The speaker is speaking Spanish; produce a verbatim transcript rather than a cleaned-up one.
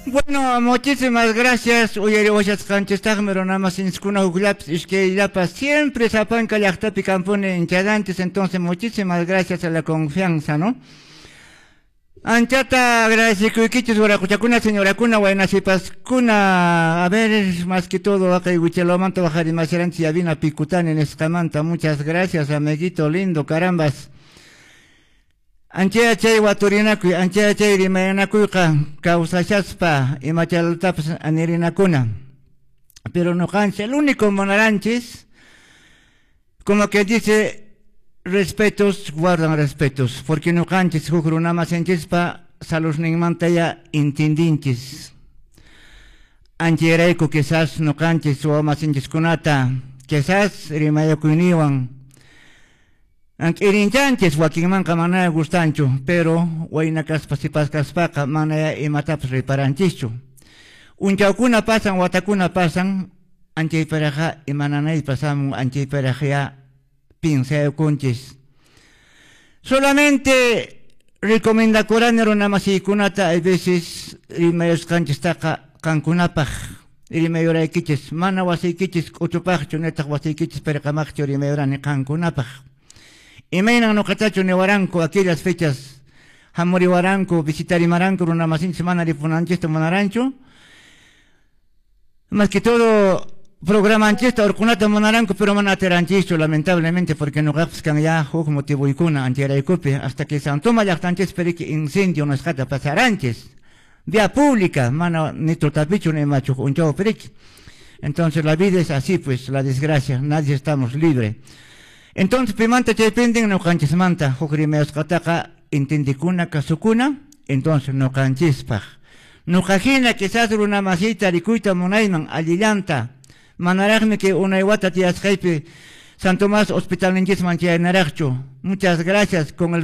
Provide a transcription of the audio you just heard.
Bueno, muchísimas gracias. Oye, voy a canchestar, pero nada más en escuna uglaps, es que ya pa siempre sapan que ya tapi campone en chadantes, entonces muchísimas gracias a la confianza, ¿no? Anchata, agradezco que sobre cuchacuna, señora cuna, buenas y pascuna. A ver, más que todo, acá y huichelomanto bajar y más adelante ya vino a Picután en Escamanta. Muchas gracias, amiguito lindo, carambas. Anchea chay waturinakuy, anchea chay rimayanakuyqa kawsashaspa imachaltapas anirinakuna. Pero no cancha, el único monaranchis, como que dice, respetos, guardan respetos, porque no canches, jujrunama senchispa, salus ningmantaya intindinchis. Anchereiko quizás no canches o más kunata, quizás rimayakuyniwan. Aunque irinchanches wakinmanka manaya gustanchu, pero wayna kaspa sipas kaspaka manaya imatapas riparanchichu. Unchaukuna pasan, watakuna pasan, anchayparaja imananay pasamun anchayparaja pinsayukunchis. Solamente recomienda coranero namasikunata a veces rimayos canchistaka kankunapaj. Rimayoraykichis, mana wasaykichis uchupajchu netaq wasaykichis perkamajchu rimayorani kankunapaj. Y meina no catacho ne waranco aquellas fechas hamori waranco visitari maranco una más semana de funanchista monarancho más que todo programa anchista orcunata monaranco pero manateranchisto lamentablemente porque no capscan ya hoj motivo icuna antiera y copia hasta que San Tomás ya tanches pero que incendio nos jata pasar antes vía pública mano ni totapicho ni macho un chavo perique. Entonces la vida es así pues la desgracia nadie estamos libre. Entonces, pimanta chaypending no canchis manta, jukrimeos kataka, intendikuna kasukuna, entonces no canchispaj. No cajina quizás una masita rikuita monayman, alilanta, manarajme que una iwata tiascaipe, San Tomás Hospital Ninjis Mancha Naracho. Muchas gracias con el